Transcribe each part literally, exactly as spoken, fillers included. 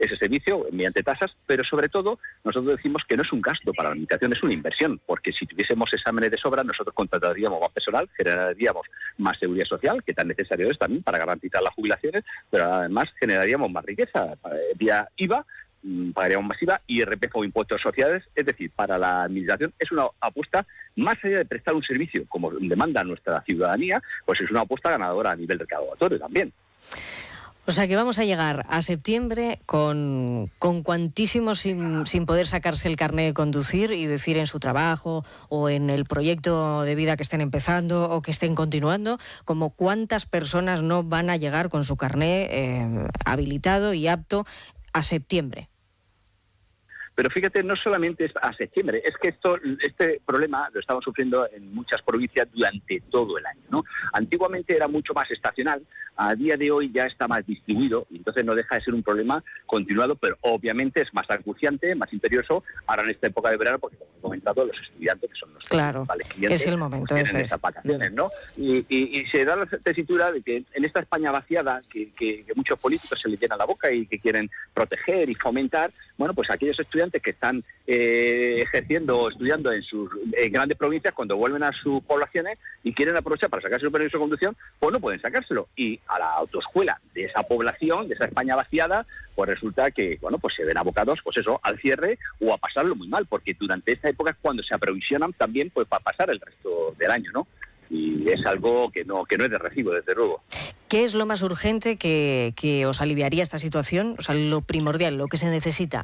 ese servicio mediante tasas, pero sobre todo nosotros decimos que no es un gasto para la administración, es una inversión, porque si tuviésemos exámenes de sobra, nosotros contrataríamos más personal, generaríamos más seguridad social, que tan necesario es también para garantizar las jubilaciones, pero además generaríamos más riqueza vía I V A, pagaríamos más I V A, I R P F o impuestos sociales. Es decir, para la administración es una apuesta, más allá de prestar un servicio como demanda nuestra ciudadanía, pues es una apuesta ganadora a nivel recaudatorio también. O sea que vamos a llegar a septiembre con, con cuantísimos sin, sin poder sacarse el carnet de conducir y decir en su trabajo o en el proyecto de vida que estén empezando o que estén continuando, como cuántas personas no van a llegar con su carnet eh, habilitado y apto a septiembre. Pero fíjate, no solamente es a septiembre, es que esto, este problema lo estamos sufriendo en muchas provincias durante todo el año, ¿no? Antiguamente era mucho más estacional, a día de hoy ya está más distribuido, y entonces no deja de ser un problema continuado, pero obviamente es más acuciante, más imperioso, ahora en esta época de verano, porque como he comentado, los estudiantes, que son los claro, clientes, es el momento, pues tienen eso esas es. vacaciones, ¿no? Y, y, y se da la tesitura de que en esta España vaciada, que, que, que muchos políticos se les llena la boca y que quieren proteger y fomentar, bueno, pues aquellos estudiantes que están eh, ejerciendo o estudiando en sus en grandes provincias, cuando vuelven a sus poblaciones y quieren aprovechar para sacarse su permiso de conducción, pues no pueden sacárselo. Y a la autoescuela de esa población, de esa España vaciada, pues resulta que, bueno, pues se ven abocados, pues eso, al cierre o a pasarlo muy mal, porque durante esta época es cuando se aprovisionan también, pues para pasar el resto del año, ¿no? Y es algo que no que no es de recibo, desde luego. ¿Qué es lo más urgente que, que os aliviaría esta situación? O sea, lo primordial, lo que se necesita.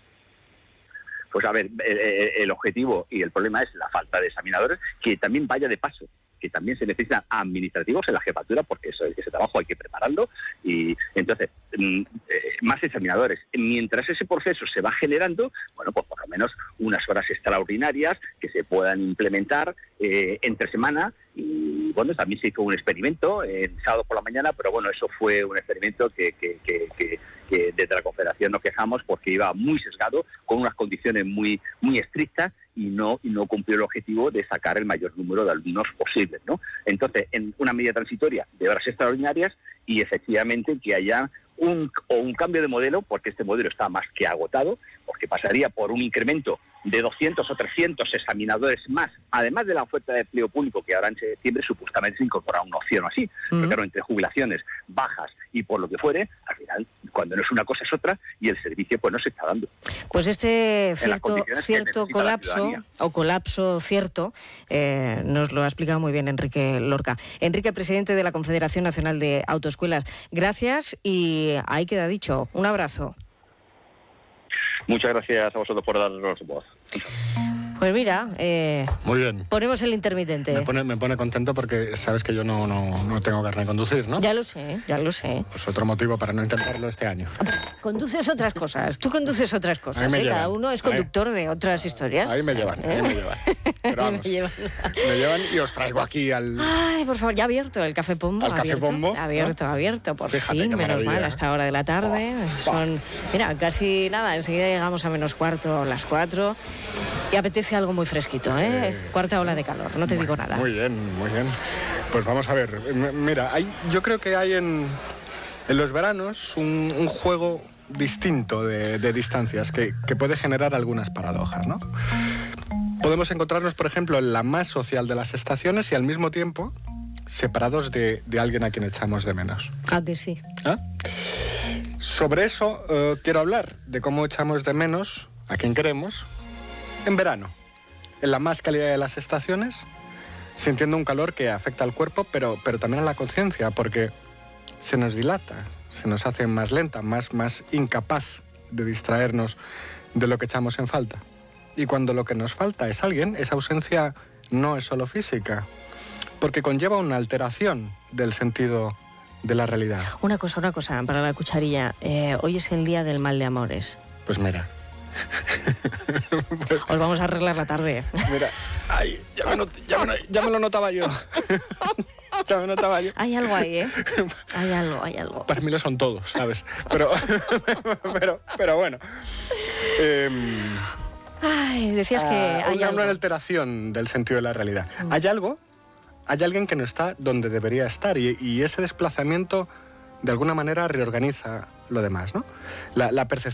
Pues a ver, el objetivo y el problema es la falta de examinadores, que también vaya de paso, que también se necesitan administrativos en la jefatura, porque eso, ese trabajo hay que prepararlo, y entonces, más examinadores. Mientras ese proceso se va generando, bueno, pues por lo menos unas horas extraordinarias que se puedan implementar eh, entre semana. Y bueno, también se hizo un experimento en sábado por la mañana, pero bueno, eso fue un experimento que, que, que, que, que desde la Confederación nos quejamos porque iba muy sesgado, con unas condiciones muy, muy estrictas, y no y no cumplió el objetivo de sacar el mayor número de alumnos posibles, ¿no? Entonces, en una medida transitoria de horas extraordinarias y efectivamente que haya un, o un cambio de modelo, porque este modelo está más que agotado, porque pasaría por un incremento de doscientos o trescientos examinadores más, además de la oferta de empleo público que ahora en septiembre supuestamente se incorpora una opción así. Mm. Pero claro, entre jubilaciones bajas y por lo que fuere, al final, cuando no es una cosa es otra, y el servicio pues no se está dando. Pues este cierto, cierto colapso, o colapso cierto, eh, nos lo ha explicado muy bien Enrique Lorca. Enrique, presidente de la Confederación Nacional de Autoescuelas, gracias y ahí queda dicho. Un abrazo. Muchas gracias a vosotros por darnos voz. Pues mira, eh, muy bien. Ponemos el intermitente. Me pone, me pone contento porque sabes que yo no, no, no tengo carnet de conducir, ¿no? Ya lo sé, ya lo sé. Pues otro motivo para no intentarlo este año. Conduces otras cosas, tú conduces otras cosas, ¿eh? Cada uno es conductor ahí, de otras historias. Ahí me llevan, ¿eh? ahí me llevan. Pero vamos, me, llevan. me llevan y os traigo aquí al... Ay, por favor, ya abierto el Café Pombo. Al Café abierto, Pombo. Abierto, ¿no? abierto, por Fíjate, fin, menos mal, a esta hora de la tarde. Oh, Son, mira, casi nada, enseguida llegamos a menos cuarto, las cuatro, y apetece algo muy fresquito. ¿Eh? Eh, Cuarta ola de calor, no te muy, digo nada. Muy bien, muy bien. Pues vamos a ver. Mira, hay, yo creo que hay en, en los veranos un, un juego distinto de, de distancias que, que puede generar algunas paradojas, ¿no? Podemos encontrarnos, por ejemplo, en la más social de las estaciones y al mismo tiempo separados de, de alguien a quien echamos de menos. Ah, que sí. ¿Ah? Sobre eso eh, quiero hablar, de cómo echamos de menos a quien queremos en verano. En la más cálida de las estaciones, sintiendo un calor que afecta al cuerpo, pero, pero también a la conciencia, porque se nos dilata, se nos hace más lenta, más, más incapaz de distraernos de lo que echamos en falta. Y cuando lo que nos falta es alguien, esa ausencia no es solo física, porque conlleva una alteración del sentido de la realidad. Una cosa, una cosa, para la cucharilla. Eh, hoy es el día del mal de amores. Pues mira... pues, os vamos a arreglar la tarde. Mira, ay, ya, me not, ya, me, ya me lo notaba yo. Ya me notaba yo. Hay algo ahí, ¿eh? Hay algo, hay algo. Para mí lo son todos, ¿sabes? Pero, pero, pero bueno. Eh, ay, decías que uh, hay una, algo. Una alteración del sentido de la realidad. Mm. Hay algo, hay alguien que no está donde debería estar y, y ese desplazamiento de alguna manera reorganiza lo demás, ¿no? La, la percepción